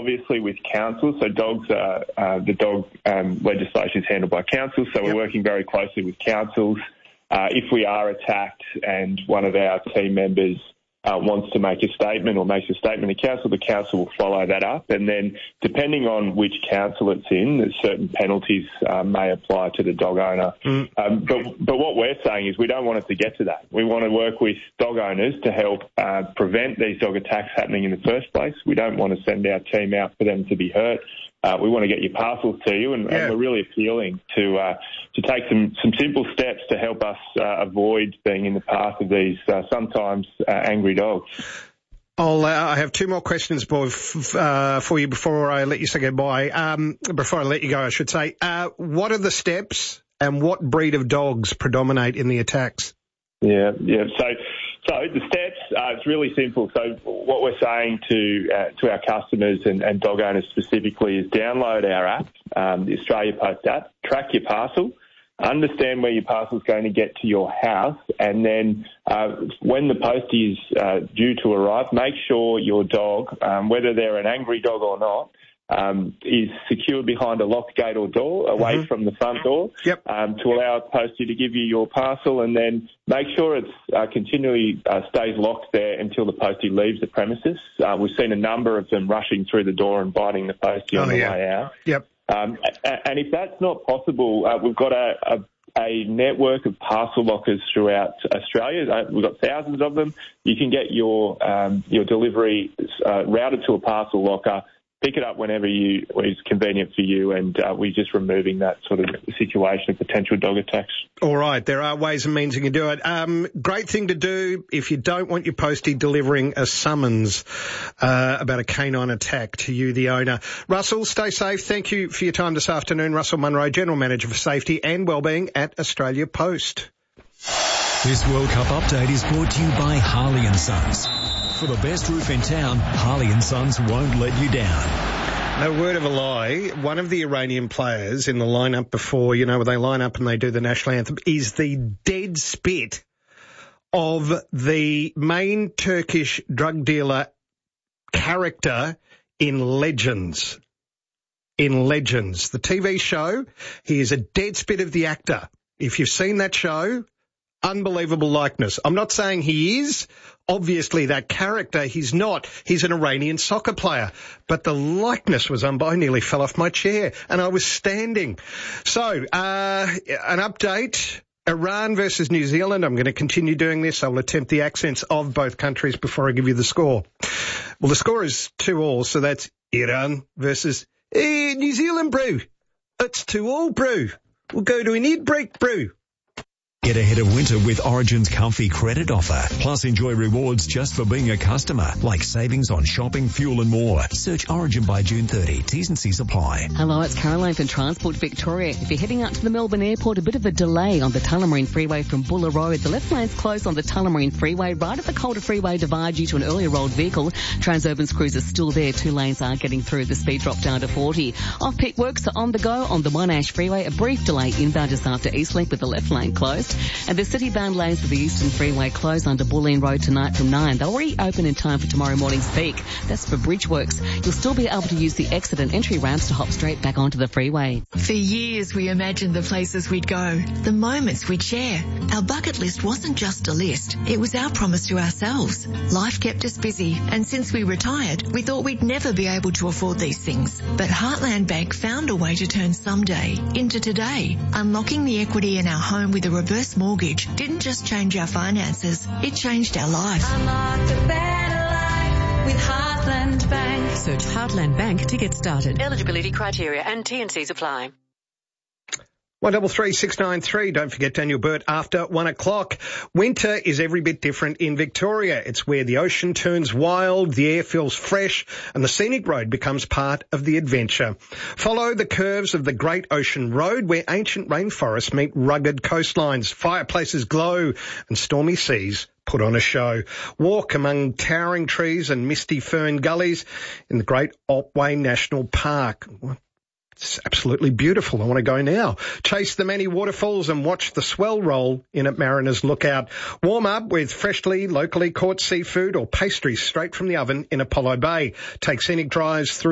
obviously with council. So dogs, the dog legislation is handled by council. So we're working very closely with councils. If we are attacked and one of our team members wants to make a statement or makes a statement to council, the council will follow that up. And then depending on which council it's in, certain penalties may apply to the dog owner. But what we're saying is we don't want it to get to that. We want to work with dog owners to help prevent these dog attacks happening in the first place. We don't want to send our team out for them to be hurt. We want to get your parcels to you, and we're really appealing to take some simple steps to help us avoid being in the path of these sometimes angry dogs. I have two more questions for you before I let you say goodbye. Before I let you go, I should say. What are the steps and what breed of dogs predominate in the attacks? Yeah. So the steps, it's really simple. So what we're saying to our customers and dog owners specifically is download our app, the Australia Post app, track your parcel, understand where your parcel is going to get to your house, and then when the postie is due to arrive, make sure your dog, whether they're an angry dog or not, is secured behind a locked gate or door away from the front door to allow a postie to give you your parcel, and then make sure it's continually stays locked there until the postie leaves the premises. We've seen a number of them rushing through the door and biting the postie on the way out. And if that's not possible, we've got a network of parcel lockers throughout Australia. We've got thousands of them. You can get your delivery routed to a parcel locker, pick it up whenever it's convenient for you, and we're just removing that sort of situation of potential dog attacks. All right, there are ways and means you can do it. Great thing to do if you don't want your postie delivering a summons about a canine attack to you, the owner. Russell, stay safe. Thank you for your time this afternoon. Russell Munro, General Manager for Safety and Wellbeing at Australia Post. This World Cup update is brought to you by Harley & Sons. For the best roof in town, Harley & Sons won't let you down. No word of a lie. One of the Iranian players in the lineup before, where they line up and they do the national anthem, is the dead spit of the main Turkish drug dealer character in Legends. In Legends, the TV show, he is a dead spit of the actor. If you've seen that show, unbelievable likeness. I'm not saying he is. Obviously, that character, he's not. He's an Iranian soccer player. But the likeness was I nearly fell off my chair, and I was standing. So, an update. Iran versus New Zealand. I'm going to continue doing this. I'll attempt the accents of both countries before I give you the score. Well, the score is 2-2, so that's Iran versus New Zealand, bro. It's 2-2, bro. We'll go to an eat break, bro. Get ahead of winter with Origin's comfy credit offer. Plus enjoy rewards just for being a customer, like savings on shopping, fuel and more. Search Origin by June 30. T's and C's apply. Hello, it's Caroline from Transport Victoria. If you're heading out to the Melbourne Airport, a bit of a delay on the Tullamarine Freeway from Buller Road. The left lane's closed on the Tullamarine Freeway right at the Calder Freeway divide due to an earlier rolled vehicle. Transurban's crews are still there. 2 lanes are getting through. The speed drop down to 40. Off-peak works are on the go on the Monash Freeway. A brief delay inbound just after Eastlink with the left lane closed. And the city-bound lanes for the Eastern Freeway close under Bulleen Road tonight from 9. They'll reopen in time for tomorrow morning's peak. That's for bridge works. You'll still be able to use the exit and entry ramps to hop straight back onto the freeway. For years, we imagined the places we'd go, the moments we'd share. Our bucket list wasn't just a list. It was our promise to ourselves. Life kept us busy, and since we retired, we thought we'd never be able to afford these things. But Heartland Bank found a way to turn someday into today. Unlocking the equity in our home with a reverse mortgage didn't just change our finances, it changed our life. Unlock a better life with Heartland Bank. Search Heartland Bank to get started. Eligibility criteria and T&Cs apply. 133693. Don't forget Daniel Burt after 1 o'clock. Winter is every bit different in Victoria. It's where the ocean turns wild, the air feels fresh, and the scenic road becomes part of the adventure. Follow the curves of the Great Ocean Road, where ancient rainforests meet rugged coastlines, fireplaces glow, and stormy seas put on a show. Walk among towering trees and misty fern gullies in the Great Otway National Park. It's absolutely beautiful. I want to go now. Chase the many waterfalls and watch the swell roll in at Mariners Lookout. Warm up with freshly, locally caught seafood or pastries straight from the oven in Apollo Bay. Take scenic drives through